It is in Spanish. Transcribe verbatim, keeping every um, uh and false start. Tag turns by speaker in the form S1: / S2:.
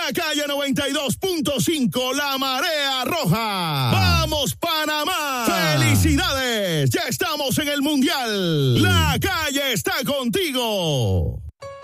S1: La Calle noventa y dos punto cinco, La Marea Roja. ¡Vamos, Panamá! ¡Felicidades! Ya estamos en el Mundial. La Calle está contigo.